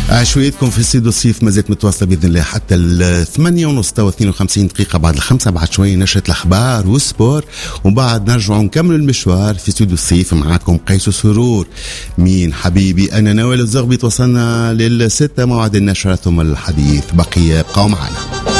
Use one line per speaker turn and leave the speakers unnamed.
عشوائيتكم في استديو الصيف ما زالت متواصلة بإذن الله حتى 8:52 دقيقة. بعد 5 بعد شوية نشرة الأخبار والسبور، وبعد نرجع نكمل المشوار في استديو الصيف. معكم قيس سرور. مين حبيبي أنا نوال الزغبي. توصلنا لل6 موعد النشرة ثم الحديث. بقوا معنا.